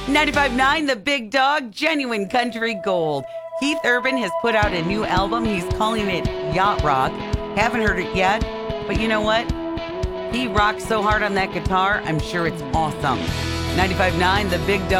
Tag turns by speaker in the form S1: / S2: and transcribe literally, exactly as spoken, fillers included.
S1: ninety-five point nine The Big Dog, genuine country gold. Keith Urban has put out a new album. He's calling it Yacht Rock. Haven't heard it yet, but you know what? He rocks so hard on that guitar, I'm sure it's awesome. ninety-five point nine The Big Dog.